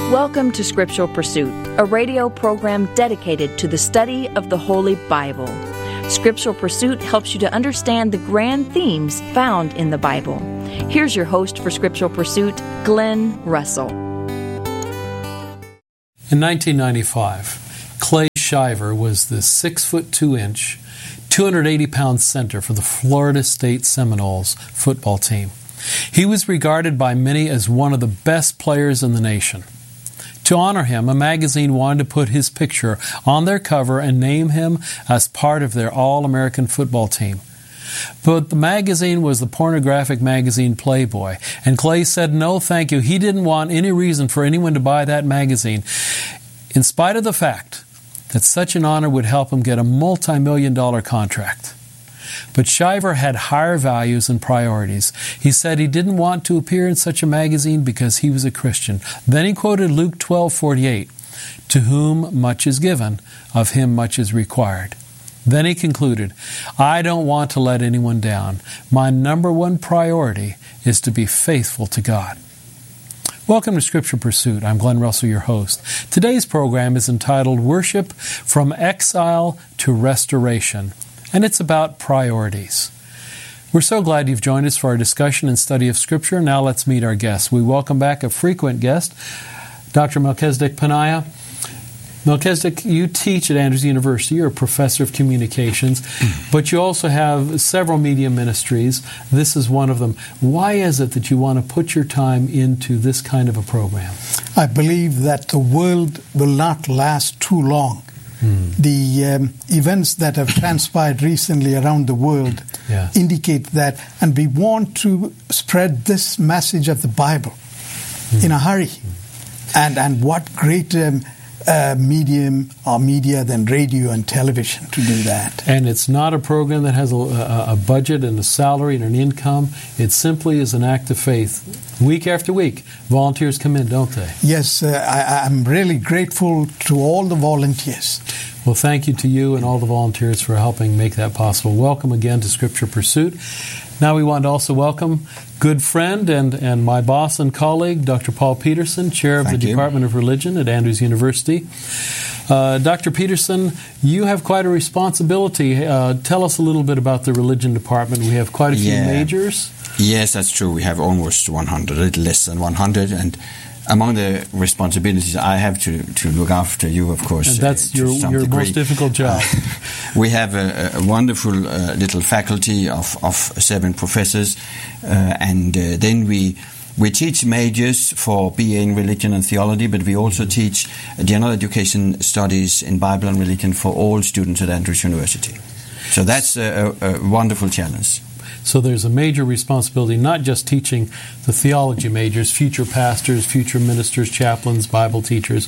Welcome to Scriptural Pursuit, a radio program dedicated to the study of the Holy Bible. Scriptural Pursuit helps you to understand the grand themes found in the Bible. Here's your host for Scriptural Pursuit, Glenn Russell. In 1995, Clay Shiver was the 6'2", 280-pound center for the Florida State Seminoles football team. He was regarded by many as one of the best players in the nation. To honor him, a magazine wanted to put his picture on their cover and name him as part of their All-American football team. But the magazine was the pornographic magazine Playboy, and Clay said no thank you. He didn't want any reason for anyone to buy that magazine, in spite of the fact that such an honor would help him get a multi-million-dollar contract. But Shiver had higher values and priorities. He said he didn't want to appear in such a magazine because he was a Christian. Then he quoted Luke 12:48, "To whom much is given, of him much is required." Then he concluded, "I don't want to let anyone down. My number one priority is to be faithful to God." Welcome to Scripture Pursuit. I'm Glenn Russell, your host. Today's program is entitled Worship from Exile to Restoration, and it's about priorities. We're so glad you've joined us for our discussion and study of Scripture. Now let's meet our guests. We welcome back a frequent guest, Dr. Melchizedek Paniah. Melchizedek, you teach at Andrews University. You're a professor of communications, but you also have several media ministries. This is one of them. Why is it that you want to put your time into this kind of a program? I believe that the world will not last too long. The events that have transpired recently around the world indicate that, and we want to spread this message of the Bible in a hurry. And what greater medium or media than radio and television to do that. And it's not a program that has a budget and a salary and an income. It simply is an act of faith. Week after week, volunteers come in, don't they? Yes, I'm really grateful to all the volunteers. Well, thank you to you and all the volunteers for helping make that possible. Welcome again to Scripture Pursuit. Now we want to also welcome good friend and my boss and colleague, Dr. Paul Peterson, Chair of the Department of Religion at Andrews University. Dr. Peterson, you have quite a responsibility. Tell us a little bit about the Religion Department. We have quite a few majors. Yes, that's true. We have almost 100, a little less than 100, and among the responsibilities, I have to look after you, of course. And that's your most difficult job. We have a wonderful little faculty of 7 professors, and then we teach majors for BA in Religion and Theology, but we also teach general education studies in Bible and religion for all students at Andrews University. So that's a wonderful challenge. So there's a major responsibility, not just teaching the theology majors, future pastors, future ministers, chaplains, Bible teachers.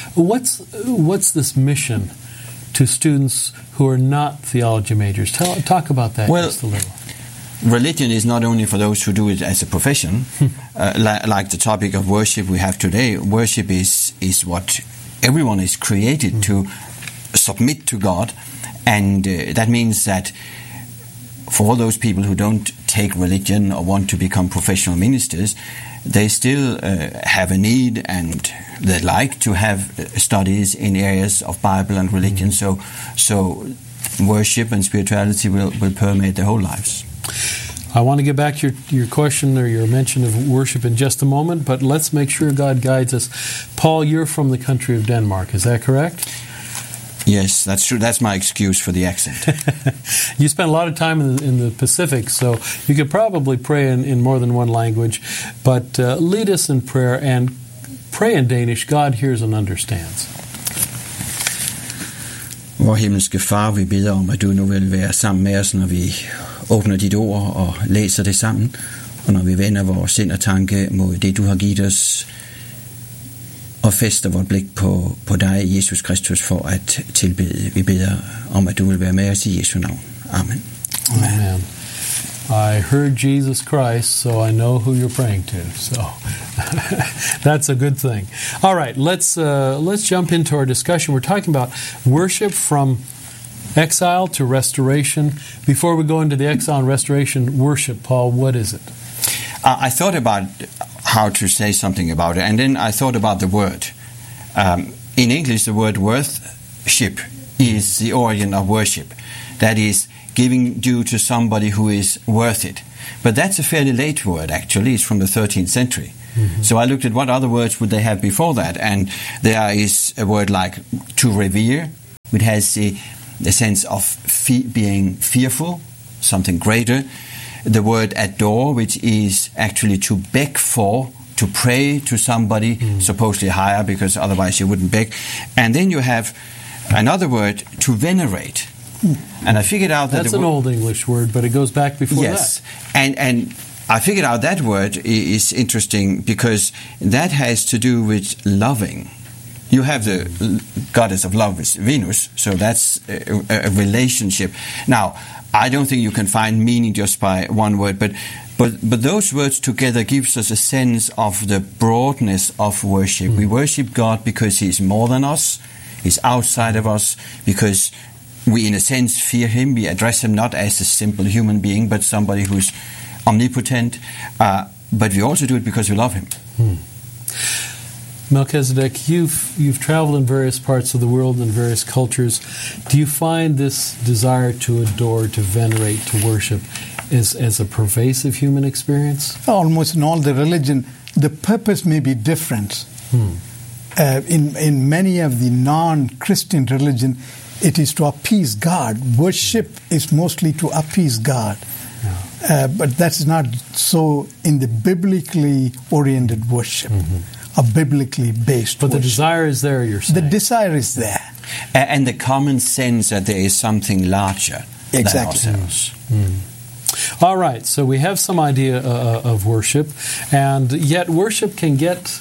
What's this mission to students who are not theology majors? Talk about that just a little. Religion is not only for those who do it as a profession, like the topic of worship we have today. Worship is what everyone is created to submit to God, and that means that for all those people who don't take religion or want to become professional ministers, they still have a need and they like to have studies in areas of Bible and religion. So worship and spirituality will permeate their whole lives. I want to get back to your question or your mention of worship in just a moment, but let's make sure God guides us. Paul, you're from the country of Denmark, is that correct? Yes, that's true. That's my excuse for the accent. You spent a lot of time in the Pacific, so you could probably pray in more than one language. But lead us in prayer and pray in Danish. God hears and understands. Vor himmelske far, vi beder om, at du nu vil være sammen med os, når vi åbner dit ord og læser det sammen. Og når vi vender vores sind og tanke mod det, du har givet os, og fester vort blik på dig, Jesus Kristus, for at tilbede. Vi beder om, at du vil være med os i Jesu navn. Amen. Amen. I heard Jesus Christ, so I know who you're praying to. So that's a good thing. All right, let's jump into our discussion. We're talking about worship from exile to restoration. Before we go into the exile and restoration worship, Paul, what is it? I thought about how to say something about it. And then I thought about the word. In English, the word worship is the origin of worship. That is, giving due to somebody who is worth it. But that's a fairly late word, actually. It's from the 13th century. Mm-hmm. So I looked at what other words would they have before that. And there is a word like to revere, which has the sense of being fearful, something greater. The word adore, which is actually to beg for, to pray to somebody, supposedly higher, because otherwise you wouldn't beg. And then you have another word, to venerate. And I figured out that... That's an old English word, but it goes back before that. Yes. And I figured out that word is interesting because that has to do with loving. You have the goddess of love, is Venus, so that's a relationship. Now, I don't think you can find meaning just by one word, but those words together gives us a sense of the broadness of worship. We worship God because He's more than us, He's outside of us, because we, in a sense, fear Him. We address Him not as a simple human being, but somebody who's omnipotent. But we also do it because we love Him. Melchizedek, you've traveled in various parts of the world and various cultures. Do you find this desire to adore, to venerate, to worship as a pervasive human experience? Almost in all the religion, the purpose may be different. In many of the non-Christian religion, it is to appease God. Worship is mostly to appease God. But that's not so in the biblically oriented worship. A biblically based But worship. the desire is there, you're saying? The desire is there. And the common sense that there is something larger than ourselves. All right, so we have some idea of worship, and yet worship can get...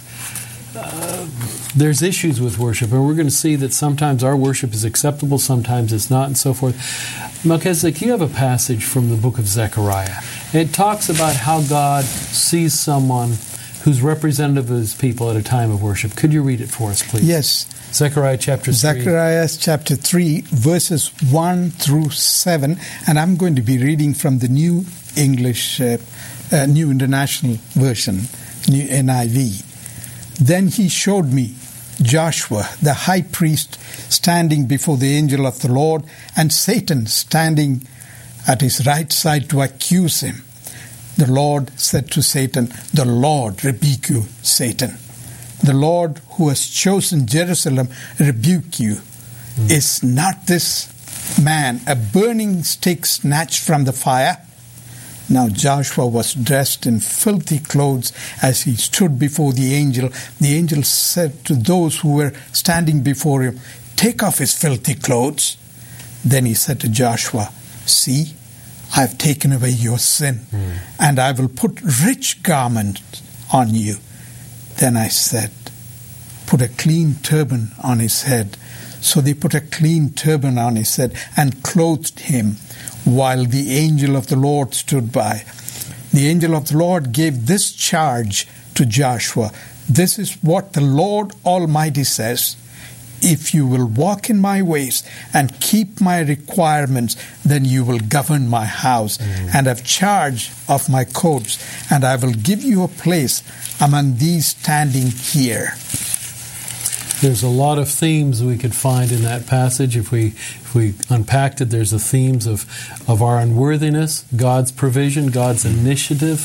there's issues with worship, and we're going to see that sometimes our worship is acceptable, sometimes it's not, and so forth. Melchizedek, you have a passage from the book of Zechariah. It talks about how God sees someone who's representative of His people at a time of worship. Could you read it for us, please? Yes. Zechariah chapter 3. Zechariah chapter 3, verses 1 through 7. And I'm going to be reading from the New English, New International Version, New NIV. Then He showed me Joshua, the high priest, standing before the angel of the Lord, and Satan standing at his right side to accuse him. The Lord said to Satan, "The Lord rebuke you, Satan. The Lord who has chosen Jerusalem rebuke you. Is not this man a burning stick snatched from the fire?" Now Joshua was dressed in filthy clothes as he stood before the angel. The angel said to those who were standing before him, "Take off his filthy clothes." Then he said to Joshua, "See, I have taken away your sin, and I will put rich garments on you." Then I said, "Put a clean turban on his head." So they put a clean turban on his head and clothed him, while the angel of the Lord stood by. The angel of the Lord gave this charge to Joshua: "This is what the Lord Almighty says. If you will walk in my ways and keep my requirements, then you will govern my house and have charge of my courts, and I will give you a place among these standing here." There's a lot of themes we could find in that passage. If we unpacked it, there's the themes of our unworthiness, God's provision, God's initiative,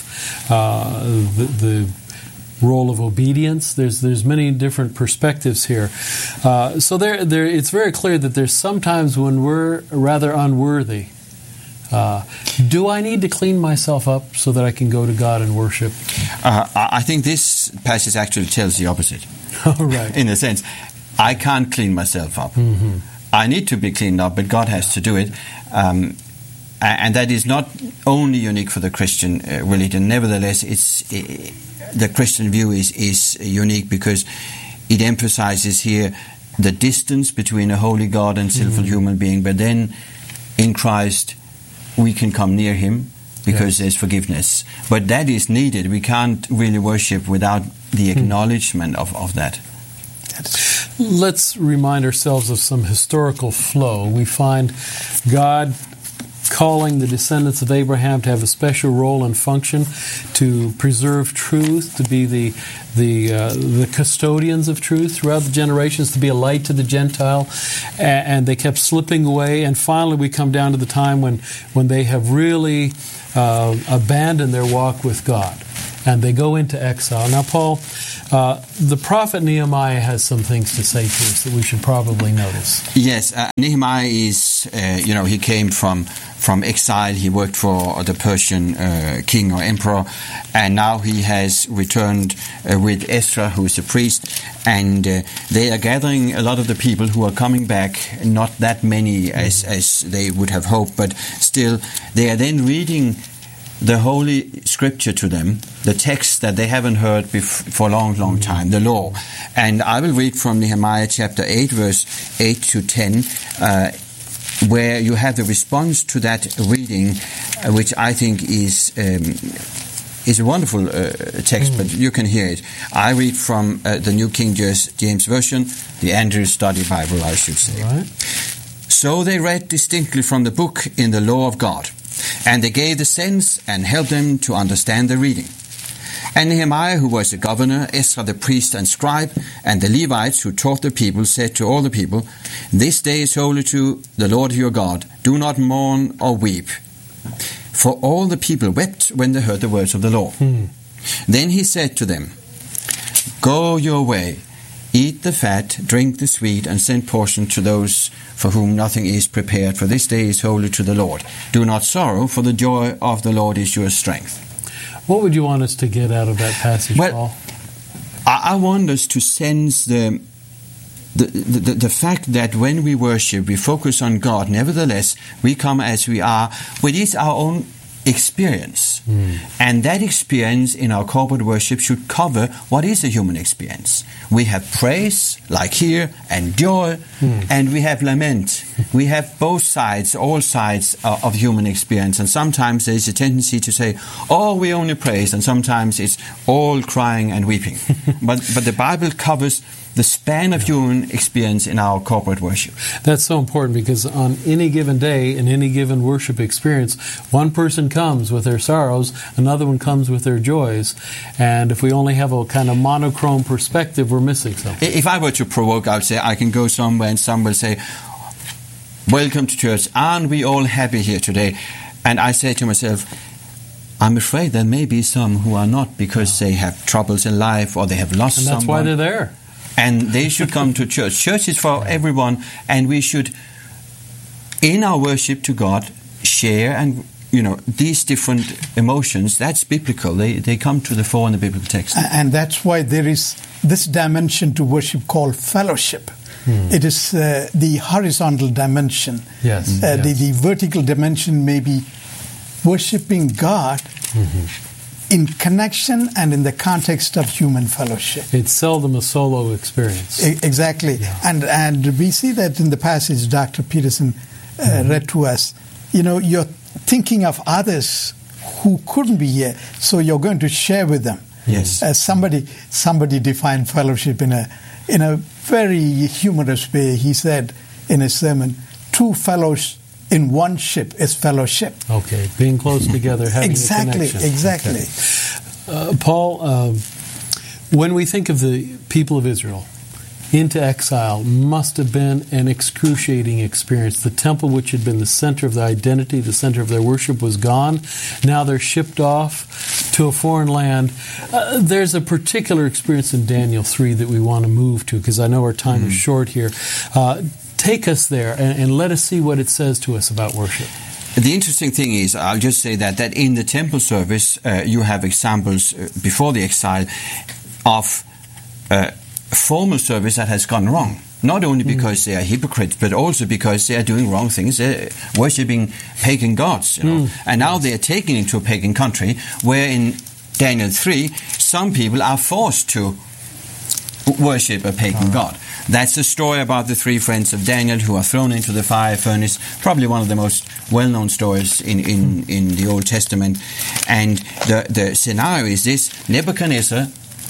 the role of obedience. There's many different perspectives here. So there it's very clear that there's sometimes when we're rather unworthy. Do I need to clean myself up so that I can go to God and worship? I think this passage actually tells the opposite. Oh, right. In a sense, I can't clean myself up. I need to be cleaned up, but God has to do it. And that is not only unique for the Christian religion. Nevertheless, the Christian view is unique because it emphasizes here the distance between a holy God and sinful human being. But then in Christ, we can come near Him because there's forgiveness. But that is needed. We can't really worship without the acknowledgement of that. Let's remind ourselves of some historical flow. We find God calling the descendants of Abraham to have a special role and function to preserve truth, to be the custodians of truth throughout the generations, to be a light to the Gentile, and they kept slipping away. And finally, we come down to the time when they have really abandoned their walk with God, and they go into exile. Now, Paul, the prophet Nehemiah has some things to say to us that we should probably notice. Yes, Nehemiah is, he came from exile. He worked for the Persian king or emperor, and now he has returned with Ezra, who is a priest, and they are gathering a lot of the people who are coming back, not that many as they would have hoped, but still they are then reading the Holy Scripture to them, the text that they haven't heard for a long, long time, the law. And I will read from Nehemiah chapter 8, verse 8 to 10, where you have the response to that reading, which I think is a wonderful text, but you can hear it. I read from the New King James Version, the Andrews Study Bible, I should say. Right. So they read distinctly from the book in the law of God, and they gave the sense and helped them to understand the reading. And Nehemiah, who was the governor, Ezra the priest and scribe, and the Levites who taught the people, said to all the people, "This day is holy to the Lord your God. Do not mourn or weep." For all the people wept when they heard the words of the law. Then he said to them, "Go your way, eat the fat, drink the sweet, and send portion to those for whom nothing is prepared, for this day is holy to the Lord. Do not sorrow, for the joy of the Lord is your strength." What would you want us to get out of that passage, Paul? I want us to sense the fact that when we worship, we focus on God. Nevertheless, we come as we are, with is our own experience. And that experience in our corporate worship should cover what is a human experience. We have praise, like here, and joy, and we have lament. We have both sides, all sides of human experience. And sometimes there's a tendency to say, "Oh, we only praise," and sometimes it's all crying and weeping. But the Bible covers the span of human experience in our corporate worship. That's so important, because on any given day, in any given worship experience, one person comes with their sorrows, another one comes with their joys, and if we only have a kind of monochrome perspective, we're missing something. If I were to provoke, I would say I can go somewhere and someone will say, "Welcome to church, aren't we all happy here today?" And I say to myself, I'm afraid there may be some who are not, because they have troubles in life or they have lost someone. And that's why they're there. And they should come to church. Church is for everyone, and we should, in our worship to God, share and these different emotions. That's biblical. They come to the fore in the biblical text. And that's why there is this dimension to worship called fellowship. It is the horizontal dimension. Yes. The vertical dimension may be worshiping God in connection and in the context of human fellowship. It's seldom a solo experience. Exactly. Yeah. And we see that in the passage Dr. Peterson read to us. You're thinking of others who couldn't be here, so you're going to share with them. Yes. Somebody defined fellowship in a very humorous way. He said in his sermon, 2 fellows in one ship is fellowship. Okay, being close together, having a connection. Exactly. Okay. Paul, when we think of the people of Israel into exile, must have been an excruciating experience. The temple, which had been the center of their identity, the center of their worship, was gone. Now they're shipped off to a foreign land. There's a particular experience in Daniel 3 that we want to move to, because I know our time is short here. Take us there and let us see what it says to us about worship. The interesting thing is, I'll just say that in the temple service, you have examples before the exile of formal service that has gone wrong. Not only because they are hypocrites, but also because they are doing wrong things. They're worshipping pagan gods. And now they are taken into a pagan country, where in Daniel 3, some people are forced to worship a pagan god. That's the story about the 3 friends of Daniel who are thrown into the fire furnace, probably one of the most well-known stories in the Old Testament. And the scenario is this: Nebuchadnezzar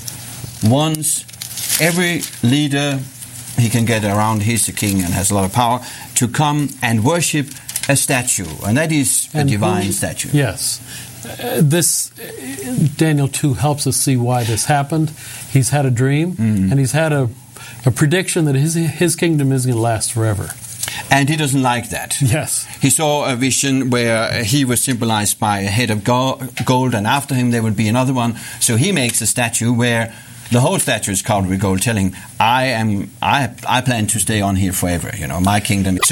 wants every leader he can get around, he's the king and has a lot of power, to come and worship a statue, and that is a divine statue. Yes. This Daniel 2 helps us see why this happened. He's had a dream, and he's had a prediction that his kingdom is going to last forever. And he doesn't like that. Yes. He saw a vision where he was symbolized by a head of gold, and after him there would be another one. So he makes a statue where the whole statue is covered with gold, telling, I plan to stay on here forever. My kingdom.